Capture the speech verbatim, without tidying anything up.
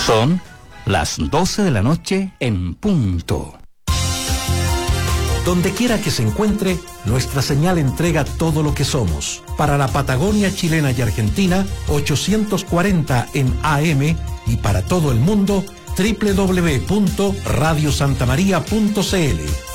Son las doce de la noche en punto. Donde quiera que se encuentre, nuestra señal entrega todo lo que somos. Para la Patagonia chilena y Argentina, ochocientos cuarenta en A M, y para todo el mundo, doble u doble u doble u punto radio santa maría punto c l.